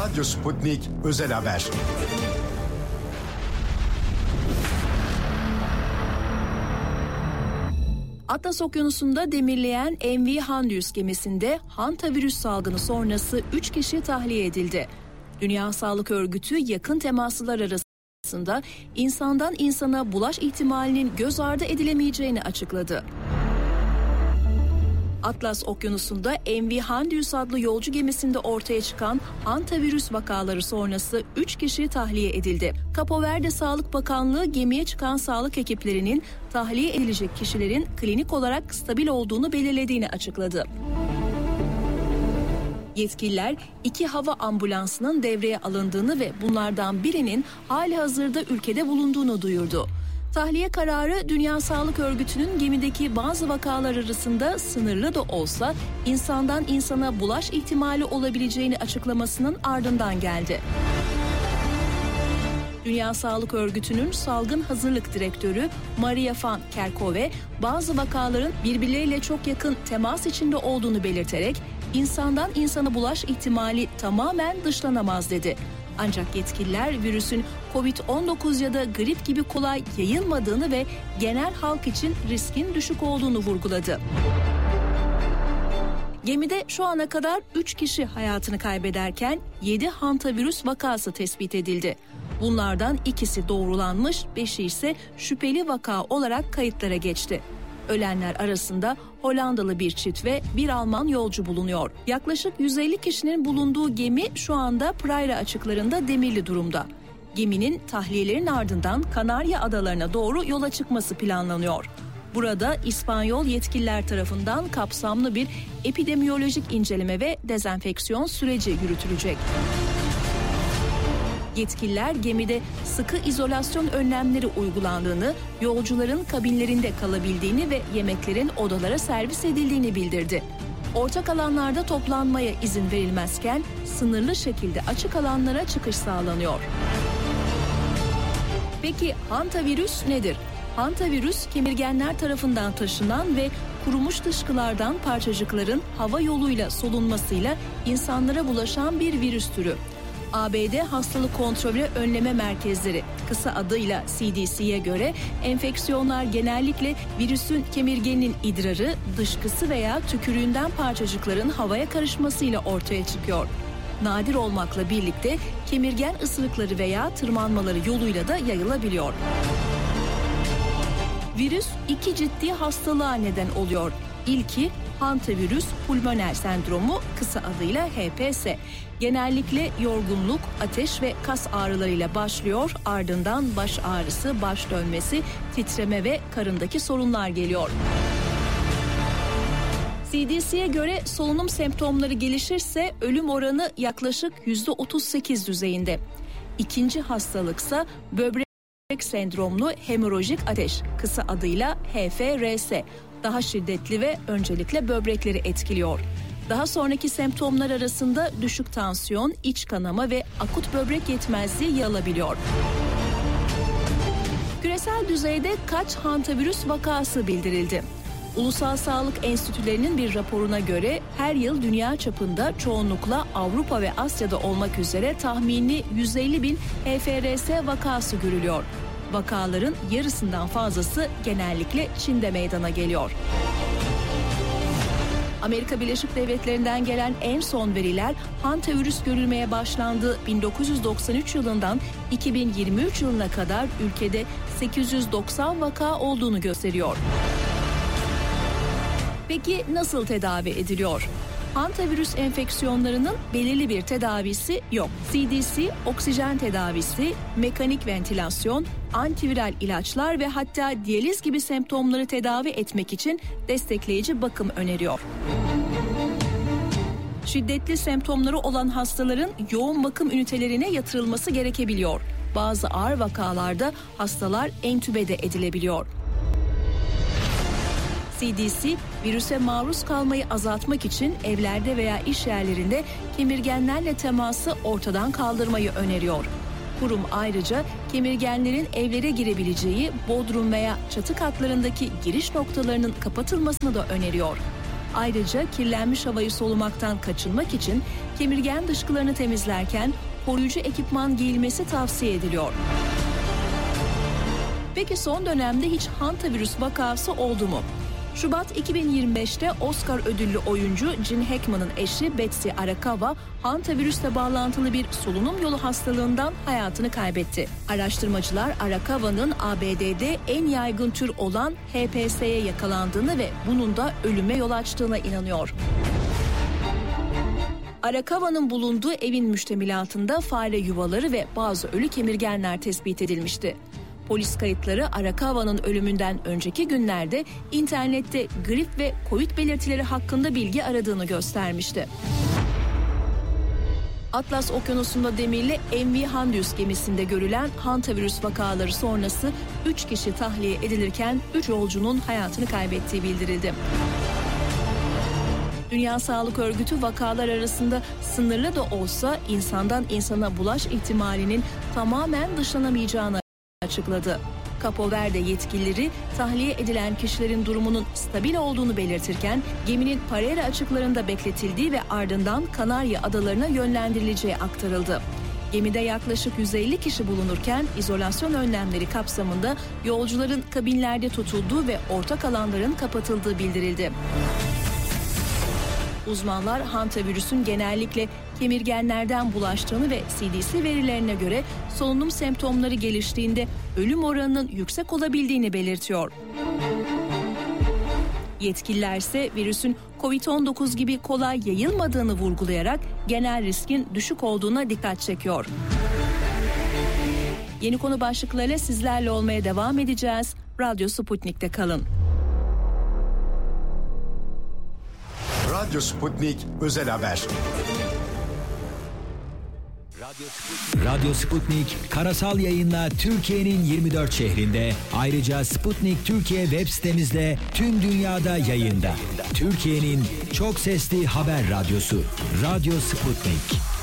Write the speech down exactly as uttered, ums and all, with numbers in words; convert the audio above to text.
Radyo Sputnik Özel Haber. Atlas Okyanusu'nda demirleyen M V Handyüz gemisinde hantavirüs salgını sonrası üç kişi tahliye edildi. Dünya Sağlık Örgütü yakın temaslılar arasında insandan insana bulaş ihtimalinin göz ardı edilemeyeceğini açıkladı. Atlas Okyanusu'nda M V Handyüz adlı yolcu gemisinde ortaya çıkan hantavirüs vakaları sonrası üç kişi tahliye edildi. Capo Verde Sağlık Bakanlığı gemiye çıkan sağlık ekiplerinin tahliye edilecek kişilerin klinik olarak stabil olduğunu belirlediğini açıkladı. Yetkililer iki hava ambulansının devreye alındığını ve bunlardan birinin halihazırda ülkede bulunduğunu duyurdu. Tahliye kararı Dünya Sağlık Örgütü'nün gemideki bazı vakalar arasında sınırlı da olsa insandan insana bulaş ihtimali olabileceğini açıklamasının ardından geldi. Dünya Sağlık Örgütü'nün salgın hazırlık direktörü Maria van Kerkhove bazı vakaların birbirleriyle çok yakın temas içinde olduğunu belirterek insandan insana bulaş ihtimali tamamen dışlanamaz dedi. Ancak yetkililer virüsün kovid on dokuz ya da grip gibi kolay yayılmadığını ve genel halk için riskin düşük olduğunu vurguladı. Gemide şu ana kadar üç kişi hayatını kaybederken yedi hantavirüs vakası tespit edildi. Bunlardan ikisi doğrulanmış, beşi ise şüpheli vaka olarak kayıtlara geçti. Ölenler arasında Hollandalı bir çift ve bir Alman yolcu bulunuyor. Yaklaşık yüz elli kişinin bulunduğu gemi şu anda Prairie açıklarında demirli durumda. Geminin tahliyelerin ardından Kanarya Adalarına doğru yola çıkması planlanıyor. Burada İspanyol yetkililer tarafından kapsamlı bir epidemiyolojik inceleme ve dezenfeksiyon süreci yürütülecek. Yetkililer gemide sıkı izolasyon önlemleri uygulandığını, yolcuların kabinlerinde kalabildiğini ve yemeklerin odalara servis edildiğini bildirdi. Ortak alanlarda toplanmaya izin verilmezken sınırlı şekilde açık alanlara çıkış sağlanıyor. Peki hantavirüs nedir? Hantavirüs kemirgenler tarafından taşınan ve kurumuş dışkılardan parçacıkların hava yoluyla solunmasıyla insanlara bulaşan bir virüs türü. A B D Hastalık Kontrolü Önleme Merkezleri, kısa adıyla C D C'ye göre enfeksiyonlar genellikle virüsün kemirgenin idrarı, dışkısı veya tükürüğünden parçacıkların havaya karışmasıyla ortaya çıkıyor. Nadir olmakla birlikte kemirgen ısırıkları veya tırmanmaları yoluyla da yayılabiliyor. Virüs iki ciddi hastalığa neden oluyor. İlki hantavirüs pulmoner sendromu, kısa adıyla H P S. Genellikle yorgunluk, ateş ve kas ağrılarıyla başlıyor, ardından baş ağrısı, baş dönmesi, titreme ve karındaki sorunlar geliyor. C D C'ye göre solunum semptomları gelişirse ölüm oranı yaklaşık yüzde otuz sekiz düzeyinde. İkinci hastalıksa böbrek sendromlu hemorajik ateş, kısa adıyla H F R S. Daha şiddetli ve öncelikle böbrekleri etkiliyor. Daha sonraki semptomlar arasında düşük tansiyon, iç kanama ve akut böbrek yetmezliği yer alabiliyor. Küresel düzeyde kaç hantavirüs vakası bildirildi? Ulusal Sağlık Enstitülerinin bir raporuna göre her yıl dünya çapında çoğunlukla Avrupa ve Asya'da olmak üzere tahmini yüz elli bin H F R S vakası görülüyor. Vakaların yarısından fazlası genellikle Çin'de meydana geliyor. Amerika Birleşik Devletleri'nden gelen en son veriler hantavirüs görülmeye başlandığı bin dokuz yüz doksan üç yılından iki bin yirmi üç yılına kadar ülkede sekiz yüz doksan vaka olduğunu gösteriyor. Peki nasıl tedavi ediliyor? Hantavirüs enfeksiyonlarının belirli bir tedavisi yok. C D C, oksijen tedavisi, mekanik ventilasyon, antiviral ilaçlar ve hatta diyaliz gibi semptomları tedavi etmek için destekleyici bakım öneriyor. Şiddetli semptomları olan hastaların yoğun bakım ünitelerine yatırılması gerekebiliyor. Bazı ağır vakalarda hastalar entübe de edilebiliyor. C D C, virüse maruz kalmayı azaltmak için evlerde veya iş yerlerinde kemirgenlerle teması ortadan kaldırmayı öneriyor. Kurum ayrıca kemirgenlerin evlere girebileceği bodrum veya çatı katlarındaki giriş noktalarının kapatılmasını da öneriyor. Ayrıca kirlenmiş havayı solumaktan kaçınmak için kemirgen dışkılarını temizlerken koruyucu ekipman giyilmesi tavsiye ediliyor. Peki son dönemde hiç hantavirüs vakası oldu mu? Şubat iki bin yirmi beşte Oscar ödüllü oyuncu Gene Hackman'ın eşi Betsy Arakawa, hantavirüsle bağlantılı bir solunum yolu hastalığından hayatını kaybetti. Araştırmacılar Arakawa'nın A B D'de en yaygın tür olan H P S'ye yakalandığını ve bunun da ölüme yol açtığına inanıyor. Arakawa'nın bulunduğu evin müştemilatında fare yuvaları ve bazı ölü kemirgenler tespit edilmişti. Polis kayıtları Arakawa'nın ölümünden önceki günlerde internette grip ve Covid belirtileri hakkında bilgi aradığını göstermişti. Atlas Okyanusu'nda demirli M V Handyüs gemisinde görülen hantavirüs vakaları sonrası üç kişi tahliye edilirken üç yolcunun hayatını kaybettiği bildirildi. Dünya Sağlık Örgütü vakalar arasında sınırlı da olsa insandan insana bulaş ihtimalinin tamamen dışlanamayacağını açıkladı. Capo Verde yetkilileri tahliye edilen kişilerin durumunun stabil olduğunu belirtirken geminin Parera açıklarında bekletildiği ve ardından Kanarya Adalarına yönlendirileceği aktarıldı. Gemide yaklaşık yüz elli kişi bulunurken izolasyon önlemleri kapsamında yolcuların kabinlerde tutulduğu ve ortak alanların kapatıldığı bildirildi. Uzmanlar hantavirüsün genellikle kemirgenlerden bulaştığını ve C D C verilerine göre solunum semptomları geliştiğinde ölüm oranının yüksek olabildiğini belirtiyor. Yetkililer ise virüsün kovid on dokuz gibi kolay yayılmadığını vurgulayarak genel riskin düşük olduğuna dikkat çekiyor. Yeni konu başlıklarıyla sizlerle olmaya devam edeceğiz. Radyo Sputnik'te kalın. Radyo Sputnik Özel Haber. Radyo Sputnik karasal yayınla Türkiye'nin yirmi dört şehrinde, ayrıca Sputnik Türkiye web sitemizde tüm dünyada yayında. Türkiye'nin çok sesli haber radyosu Radyo Sputnik.